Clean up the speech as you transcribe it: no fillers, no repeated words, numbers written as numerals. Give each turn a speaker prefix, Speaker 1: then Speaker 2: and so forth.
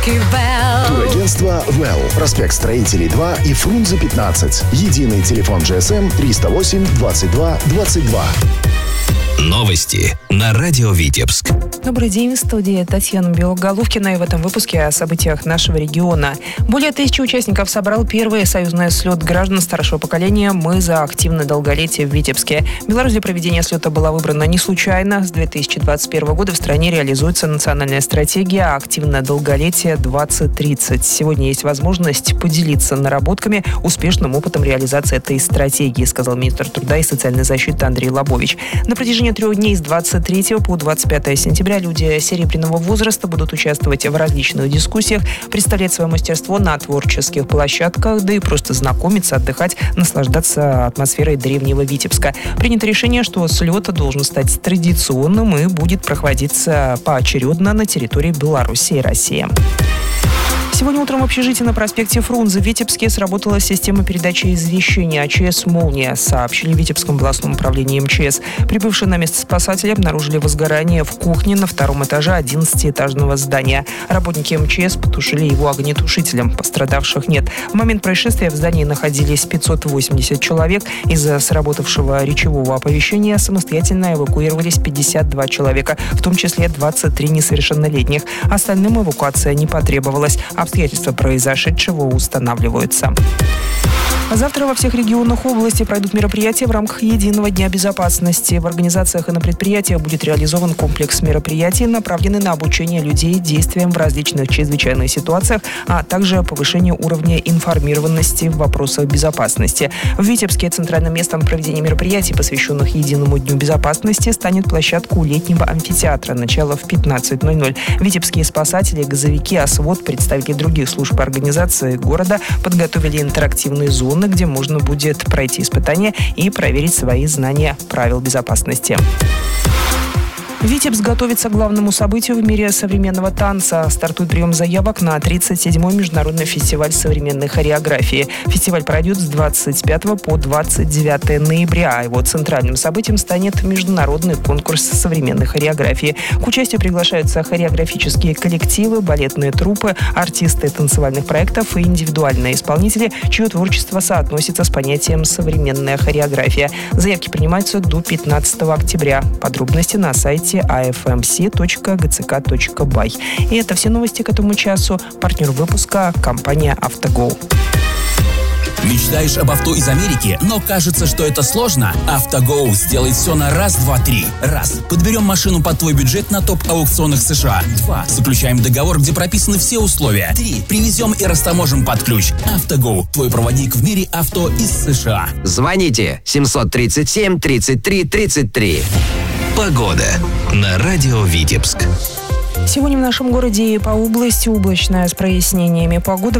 Speaker 1: Турагентство «Well». Проспект Строителей 2 и Фрунзе 15. Единый телефон GSM 308 22 22.
Speaker 2: Новости на радио Витебск.
Speaker 3: Добрый день, в студии Татьяна Белоголовкина, и в этом выпуске о событиях нашего региона. Более 1000 участников собрал первый союзный слет граждан старшего поколения «Мы за активное долголетие» в Витебске. Беларусь для проведения слета была выбрана не случайно. С 2021 года в стране реализуется национальная стратегия «Активное долголетие 2030». Сегодня есть возможность поделиться наработками, успешным опытом реализации этой стратегии, сказал министр труда и социальной защиты Андрей Лобович. На протяжении 3 дней с 23 по 25 сентября люди серебряного возраста будут участвовать в различных дискуссиях, представлять свое мастерство на творческих площадках, да и просто знакомиться, отдыхать, наслаждаться атмосферой древнего Витебска. Принято решение, что слет должен стать традиционным и будет проходиться поочередно на территории Беларуси и России. Сегодня утром в общежитии на проспекте Фрунзе в Витебске сработала система передачи извещения АЧС «Молния», сообщили в Витебском областном управлении МЧС. Прибывшие на место спасатели обнаружили возгорание в кухне на 2-м этаже 11-этажного здания. Работники МЧС потушили его огнетушителем. Пострадавших нет. В момент происшествия в здании находились 580 человек. Из-за сработавшего речевого оповещения самостоятельно эвакуировались 52 человека, в том числе 23 несовершеннолетних. Остальным эвакуация не потребовалась. Обстоятельства произошедшего устанавливаются. Завтра во всех регионах области пройдут мероприятия в рамках Единого дня безопасности. В организациях и на предприятиях будет реализован комплекс мероприятий, направленный на обучение людей действиям в различных чрезвычайных ситуациях, а также повышение уровня информированности в вопросах безопасности. В Витебске центральным местом проведения мероприятий, посвященных Единому дню безопасности, станет площадка у летнего амфитеатра. Начало в 15:00. Витебские спасатели, газовики, ОСВОД, представители других служб и организаций города подготовили интерактивные зоны, где можно будет пройти испытания и проверить свои знания правил безопасности. Витебск готовится к главному событию в мире современного танца. Стартует прием заявок на 37-й международный фестиваль современной хореографии. Фестиваль пройдет с 25 по 29 ноября. Его центральным событием станет международный конкурс современной хореографии. К участию приглашаются хореографические коллективы, балетные труппы, артисты танцевальных проектов и индивидуальные исполнители, чье творчество соотносится с понятием «современная хореография». Заявки принимаются до 15 октября. Подробности на сайте afmc.gck.by. И это все новости к этому часу. Партнер выпуска – компания «Автогол».
Speaker 2: Мечтаешь об авто из Америки, но кажется, что это сложно? «Автогоу» сделает все на раз, два, три. Раз. Подберем машину под твой бюджет на топ-аукционах США. 2. Заключаем договор, где прописаны все условия. 3. Привезем и растаможим под ключ. «Автогоу» – твой проводник в мире авто из США.
Speaker 4: Звоните 737 33 33.
Speaker 2: Погода на радио Витебск.
Speaker 3: Сегодня в нашем городе и по области облачная с прояснениями. Погода